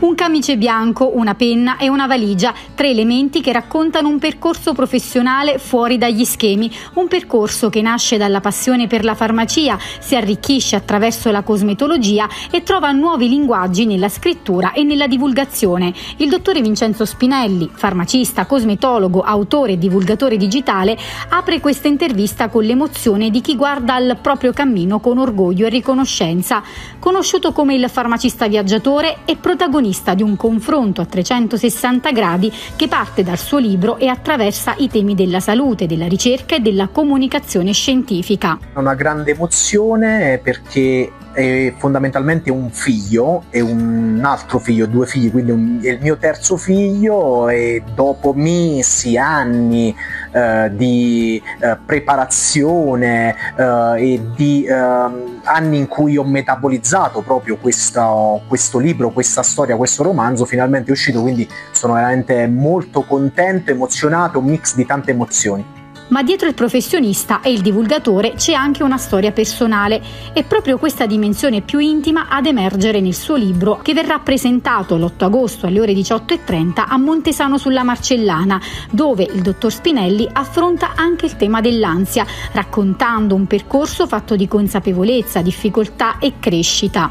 Un camice bianco, una penna e una valigia, 3 elementi che raccontano un percorso professionale fuori dagli schemi, un percorso che nasce dalla passione per la farmacia, si arricchisce attraverso la cosmetologia e trova nuovi linguaggi nella scrittura e nella divulgazione. Il dottore Vincenzo Spinelli, farmacista, cosmetologo, autore e divulgatore digitale, apre questa intervista con l'emozione di chi guarda al proprio cammino con orgoglio e riconoscenza. Conosciuto come il farmacista viaggiatore, è protagonista di un confronto a 360 gradi che parte dal suo libro e attraversa i temi della salute, della ricerca e della comunicazione scientifica. Una grande emozione perché è fondamentalmente un figlio e un altro figlio, 2 figli, quindi è il mio terzo figlio, e dopo mesi, anni di preparazione e di anni in cui ho metabolizzato proprio questo libro, questa storia, questo romanzo, finalmente è uscito, quindi sono veramente molto contento, emozionato, un mix di tante emozioni. Ma dietro il professionista e il divulgatore c'è anche una storia personale. È proprio questa dimensione più intima ad emergere nel suo libro, che verrà presentato l'8 agosto alle ore 18:30 a Montesano sulla Marcellana, dove il dottor Spinelli affronta anche il tema dell'ansia, raccontando un percorso fatto di consapevolezza, difficoltà e crescita.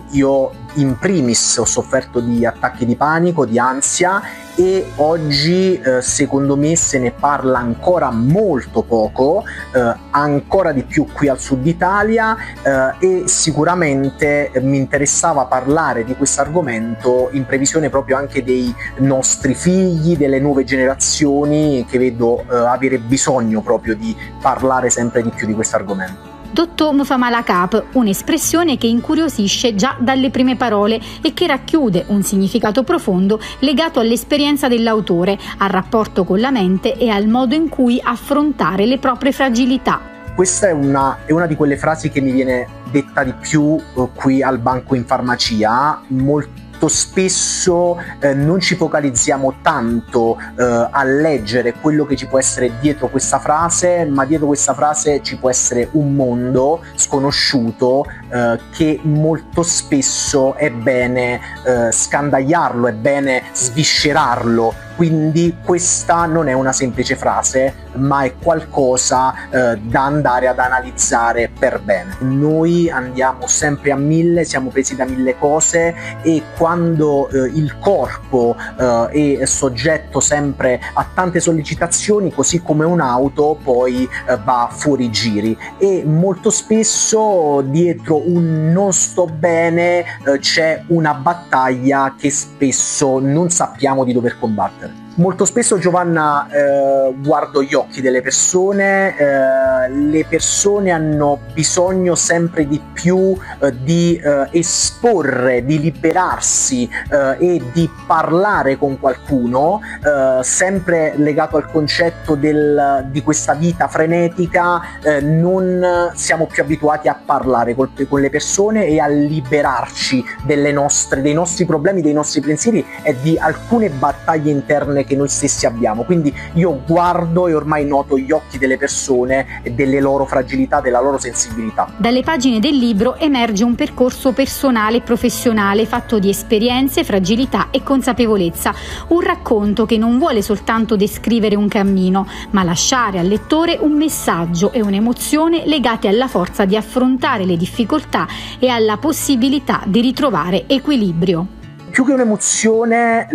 Io in primis ho sofferto di attacchi di panico, di ansia, e oggi secondo me se ne parla ancora molto poco, ancora di più qui al sud Italia, e sicuramente mi interessava parlare di questo argomento in previsione proprio anche dei nostri figli, delle nuove generazioni che vedo avere bisogno proprio di parlare sempre di più di questo argomento. Dottor Mfamalakap, un'espressione che incuriosisce già dalle prime parole e che racchiude un significato profondo legato all'esperienza dell'autore, al rapporto con la mente e al modo in cui affrontare le proprie fragilità. Questa è una di quelle frasi che mi viene detta di più qui al banco in farmacia. Molto spesso non ci focalizziamo tanto a leggere quello che ci può essere dietro questa frase, ma dietro questa frase ci può essere un mondo sconosciuto che molto spesso è bene scandagliarlo, è bene sviscerarlo. Quindi questa non è una semplice frase, ma è qualcosa da andare ad analizzare per bene. Noi andiamo sempre a 1000, siamo presi da 1000 cose, e quando il corpo è soggetto sempre a tante sollecitazioni, così come un'auto poi va fuori giri, e molto spesso dietro un non sto bene c'è una battaglia che spesso non sappiamo di dover combattere. Molto spesso, Giovanna, guardo gli occhi delle persone, le persone hanno bisogno sempre di più di esporre, di liberarsi e di parlare con qualcuno, sempre legato al concetto di questa vita frenetica. Non siamo più abituati a parlare con le persone e a liberarci dei nostri problemi, dei nostri pensieri e di alcune battaglie interne che noi stessi abbiamo. Quindi io guardo e ormai noto gli occhi delle persone e delle loro fragilità, della loro sensibilità. Dalle pagine del libro emerge un percorso personale e professionale fatto di esperienze, fragilità e consapevolezza, un racconto che non vuole soltanto descrivere un cammino, ma lasciare al lettore un messaggio e un'emozione legati alla forza di affrontare le difficoltà e alla possibilità di ritrovare equilibrio. Più che un'emozione,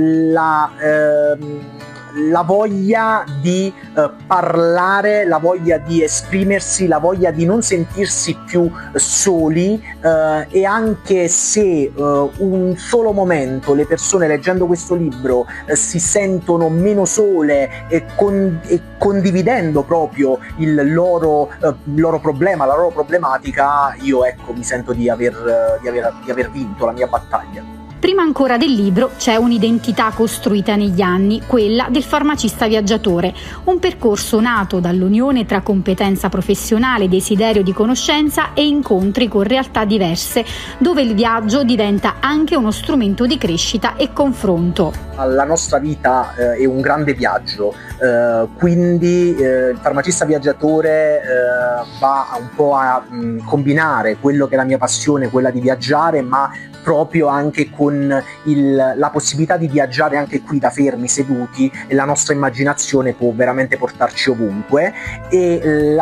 la voglia di parlare, la voglia di esprimersi, la voglia di non sentirsi più soli, e anche se un solo momento le persone leggendo questo libro si sentono meno sole e condividendo proprio il loro problema, la loro problematica, io mi sento di aver vinto la mia battaglia. Prima ancora del libro c'è un'identità costruita negli anni, quella del farmacista viaggiatore, un percorso nato dall'unione tra competenza professionale, desiderio di conoscenza e incontri con realtà diverse, dove il viaggio diventa anche uno strumento di crescita e confronto. La nostra vita è un grande viaggio, quindi il farmacista viaggiatore va un po' a combinare quello che è la mia passione, quella di viaggiare, ma proprio anche con la possibilità di viaggiare anche qui da fermi seduti, e la nostra immaginazione può veramente portarci ovunque. E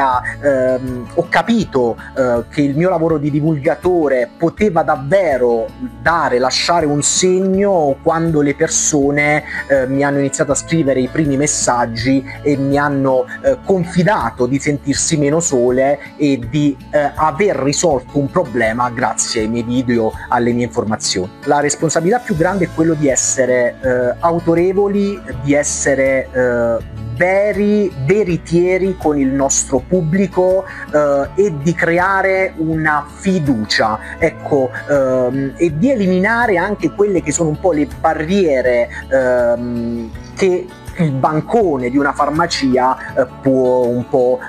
ho capito che il mio lavoro di divulgatore poteva davvero lasciare un segno quando le persone mi hanno iniziato a scrivere i primi messaggi e mi hanno confidato di sentirsi meno sole e di aver risolto un problema grazie ai miei video, alle mie informazioni. La responsabilità più grande è quello di essere autorevoli, di essere veritieri con il nostro pubblico e di creare una fiducia, ecco, e di eliminare anche quelle che sono un po' le barriere che il bancone di una farmacia può un po'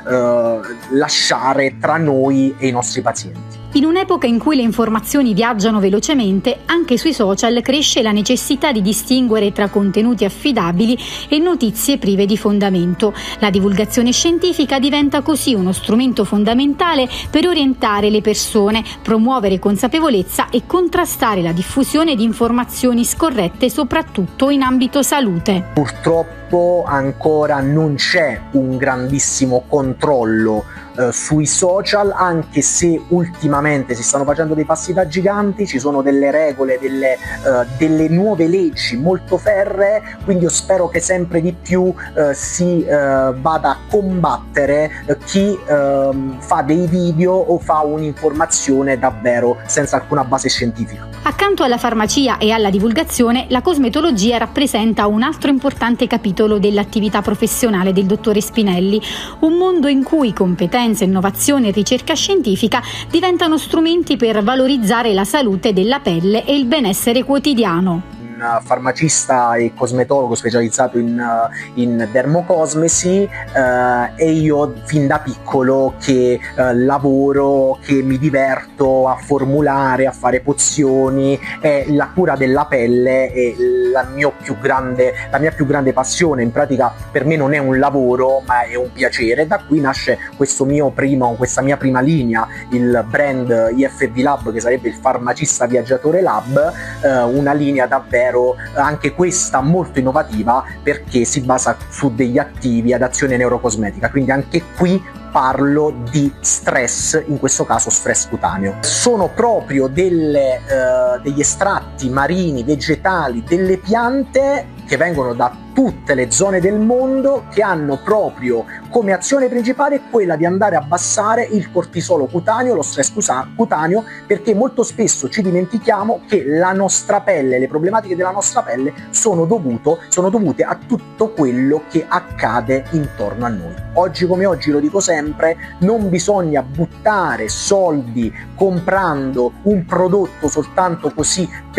lasciare tra noi e i nostri pazienti. In un'epoca in cui le informazioni viaggiano velocemente, anche sui social cresce la necessità di distinguere tra contenuti affidabili e notizie prive di fondamento. La divulgazione scientifica diventa così uno strumento fondamentale per orientare le persone, promuovere consapevolezza e contrastare la diffusione di informazioni scorrette, soprattutto in ambito salute. Purtroppo ancora non c'è un grandissimo controllo sui social, anche se ultimamente si stanno facendo dei passi da giganti, ci sono delle regole, delle nuove leggi molto ferree, quindi io spero che sempre di più si vada a combattere chi fa dei video o fa un'informazione davvero senza alcuna base scientifica. Accanto alla farmacia e alla divulgazione, la cosmetologia rappresenta un altro importante capitolo dell'attività professionale del dottore Spinelli, un mondo in cui competenze, innovazione e ricerca scientifica diventano strumenti per valorizzare la salute della pelle e il benessere quotidiano. Farmacista e cosmetologo specializzato in dermocosmesi e io fin da piccolo che lavoro, che mi diverto a formulare, a fare pozioni, e la cura della pelle è la mia più grande passione. In pratica per me non è un lavoro ma è un piacere. Da qui nasce questa mia prima linea, il brand IFV Lab, che sarebbe il Farmacista Viaggiatore Lab, una linea davvero anche questa molto innovativa perché si basa su degli attivi ad azione neurocosmetica, quindi anche qui parlo di stress, in questo caso stress cutaneo. Sono proprio degli estratti marini, vegetali, delle piante che vengono da tutte le zone del mondo, che hanno proprio come azione principale quella di andare a abbassare il cortisolo cutaneo, lo stress cutaneo, perché molto spesso ci dimentichiamo che la nostra pelle, le problematiche della nostra pelle sono dovute a tutto quello che accade intorno a noi. Oggi come oggi, lo dico sempre, non bisogna buttare soldi comprando un prodotto soltanto così